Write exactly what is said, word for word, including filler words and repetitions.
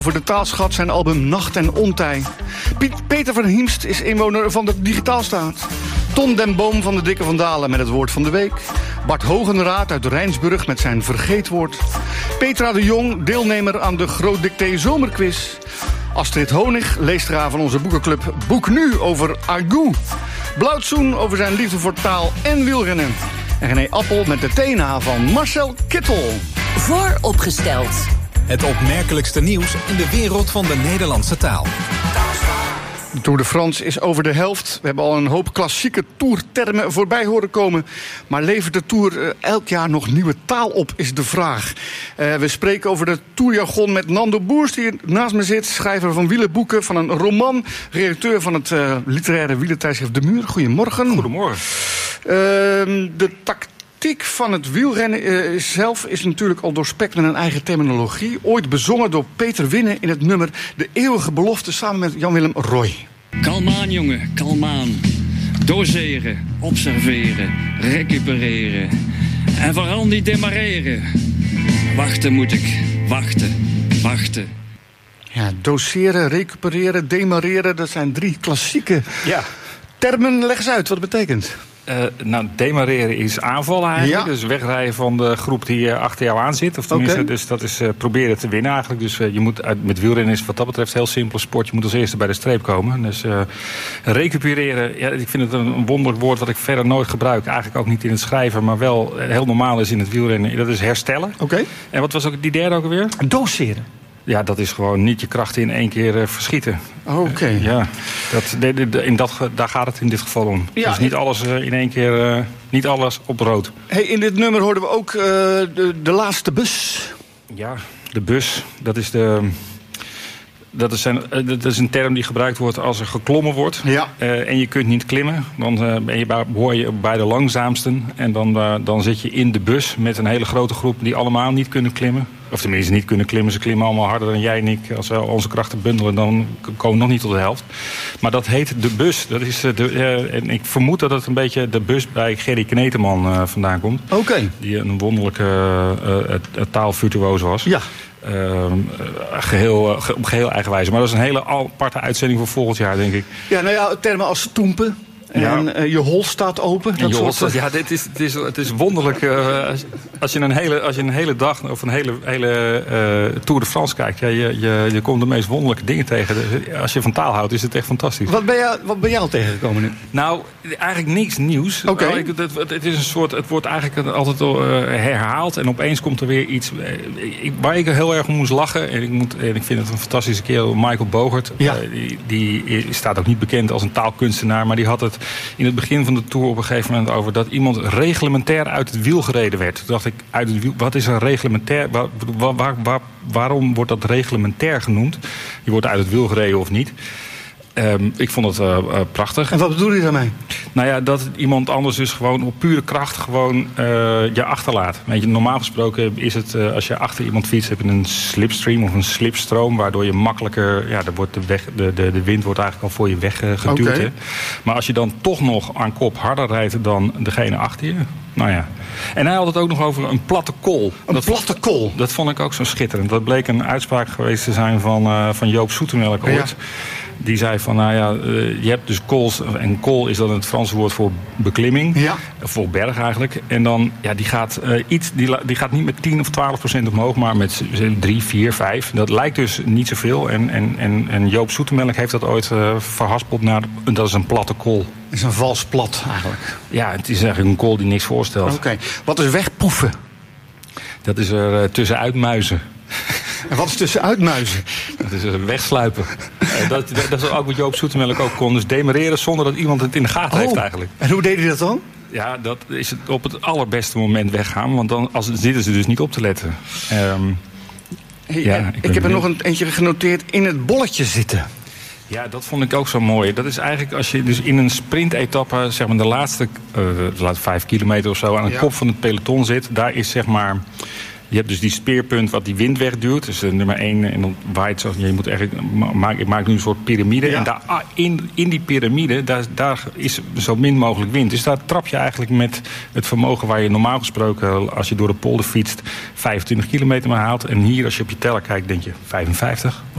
Voor de taalschat zijn album Nacht en Ontij. Piet, Peter van Hiemst is inwoner van de Digitaalstaat. Ton den Boom van de Dikke van Dalen met het woord van de week. Bart Hogenraad uit Rijnsburg met zijn vergeetwoord. Petra de Jong, deelnemer aan de Groot Dicté Zomerquiz. Astrid Honig, leesteraar van onze boekenclub Boek Nu over Agu. Blauwtsoen over zijn liefde voor taal en wielrennen. En René Appel met de Tena van Marcel Kittel. Vooropgesteld. Het opmerkelijkste nieuws in de wereld van de Nederlandse taal. De Tour de France is over de helft. We hebben al een hoop klassieke tourtermen voorbij horen komen. Maar levert de Tour uh, elk jaar nog nieuwe taal op, is de vraag. Uh, we spreken over de Tourjargon met Nando Boers, die naast me zit. Schrijver van wielerboeken, van een roman. Redacteur van het uh, literaire wielertijdschrift De Muur. Goedemorgen. Goedemorgen. Uh, de tactiek van het wielrennen uh, zelf is natuurlijk al doorspekt met een eigen terminologie. Ooit bezongen door Peter Winnen in het nummer De Eeuwige Belofte samen met Jan-Willem Roy. Kalm aan, jongen, kalm aan. Doseren, observeren, recupereren. En vooral niet demareren. Wachten moet ik, wachten, wachten. Ja, doseren, recupereren, demareren, dat zijn drie klassieke Ja. termen. Leg eens uit wat het betekent. Uh, nou, demareren is aanvallen eigenlijk. Ja. Dus wegrijden van de groep die uh, achter jou aan zit. Of tenminste, Okay. dus dat is uh, proberen te winnen eigenlijk. Dus uh, je moet uit, met wielrennen is wat dat betreft heel simpele sport. Je moet als eerste bij de streep komen. Dus uh, recupereren, ja, ik vind het een, een wonderlijk woord wat ik verder nooit gebruik. Eigenlijk ook niet in het schrijven, maar wel heel normaal is in het wielrennen. Dat is herstellen. Oké. Okay. En wat was ook die derde ook alweer? Doseren. Ja, dat is gewoon niet je krachten in één keer uh, verschieten. Oké. Okay. Uh, ja, dat, de, de, de, in dat, daar gaat het in dit geval om. Ja, dus niet alles uh, in één keer, uh, niet alles op rood. Hey, in dit nummer hoorden we ook uh, de, de laatste bus. Ja, de bus, dat is de... Dat is, een, dat is een term die gebruikt wordt als er geklommen wordt. Ja. Uh, en je kunt niet klimmen. Dan uh, ben je bij, behoor je bij de langzaamsten. En dan, uh, dan zit je in de bus met een hele grote groep die allemaal niet kunnen klimmen. Of tenminste niet kunnen klimmen. Ze klimmen allemaal harder dan jij en ik. Als we onze krachten bundelen, dan komen we nog niet tot de helft. Maar dat heet de bus. Dat is de, uh, en ik vermoed dat het een beetje de bus bij Gerry Kneteman uh, vandaan komt. Oké. Okay. Die een wonderlijke uh, uh, taalvirtuoos was. Ja. Uh, geheel, uh, op geheel eigen wijze. Maar dat is een hele aparte uitzending voor volgend jaar, denk ik. Ja, nou ja, termen als toempen. En ja. uh, je hol staat open. Dat soort... staat, ja, dit is, het, is, het is wonderlijk. Uh, als, als, je een hele, als je een hele dag of een hele, hele uh, Tour de France kijkt... Ja, je, je, je komt de meest wonderlijke dingen tegen. Als je van taal houdt, is het echt fantastisch. Wat ben jij, wat ben jij al tegengekomen nu? Nou, eigenlijk niks nieuws. Oké. Okay. Het, het, het, is een soort, het wordt eigenlijk altijd uh, herhaald. En opeens komt er weer iets... Uh, ik, waar ik heel erg om moest lachen... en ik, moet, en ik vind het een fantastische kerel, Michael Bogert. Ja. Uh, die, die staat ook niet bekend als een taalkunstenaar... maar die had het in het begin van de Tour op een gegeven moment over... dat iemand reglementair uit het wiel gereden werd. Toen dacht ik, uit het wiel, wat is een reglementair? Waar, waar, waar, waar, waarom wordt dat reglementair genoemd? Je wordt uit het wiel gereden of niet? Um, ik vond het uh, uh, prachtig. En wat bedoel je daarmee? Nou ja, dat iemand anders dus gewoon op pure kracht gewoon uh, je achterlaat. Weet je, normaal gesproken is het, uh, als je achter iemand fietst... heb je een slipstream of een slipstroom... waardoor je makkelijker... ja, er wordt de, weg, de, de, de wind wordt eigenlijk al voor je weg uh, geduwd. Okay. Hè? Maar als je dan toch nog aan kop harder rijdt dan degene achter je... Nou ja. En hij had het ook nog over een platte kool. Een dat platte kool? Dat vond ik ook zo schitterend. Dat bleek een uitspraak geweest te zijn van, uh, van Joop Zoetemelk ooit. Ja. Die zei van, nou ja, uh, je hebt dus kools... en kool is dan het Franse woord voor beklimming. Ja. Voor berg eigenlijk. En dan, ja, die gaat, uh, iets, die, die gaat niet met tien of twaalf procent omhoog... maar met drie, vier, vijf. Dat lijkt dus niet zoveel. En, en, en, en Joop Zoetemelk heeft dat ooit uh, verhaspeld naar... dat is een platte kool. Het is een vals plat eigenlijk. Ja, het is eigenlijk een kool die niks voorstelt. Oké. Okay. Wat is wegpoeven? Dat is er uh, tussenuit muizen. En wat is tussenuit muizen? Dat is er wegsluipen. uh, dat, dat, dat is ook wat Joop Zoetemelk ook kon. Dus demareren zonder dat iemand het in de gaten oh. heeft eigenlijk. En hoe deed hij dat dan? Ja, dat is het op het allerbeste moment weggaan. Want dan als, zitten ze dus niet op te letten. Um, hey, ja, ik, ik heb er nog een eentje genoteerd. In het bolletje zitten. Ja, dat vond ik ook zo mooi. Dat is eigenlijk als je dus in een sprintetappe, zeg maar de laatste, uh, de laatste vijf kilometer of zo, aan de ja. kop van het peloton zit. Daar is zeg maar, je hebt dus die speerpunt wat die wind wegduwt. Dus uh, nummer één en dan waait zo. Je moet eigenlijk, maak, ik maak nu een soort piramide. Ja. En daar, ah, in, in die piramide, daar, daar is zo min mogelijk wind. Dus daar trap je eigenlijk met het vermogen waar je normaal gesproken, als je door de polder fietst, vijfentwintig kilometer maar haalt. En hier, als je op je teller kijkt, denk je vijfenvijftig.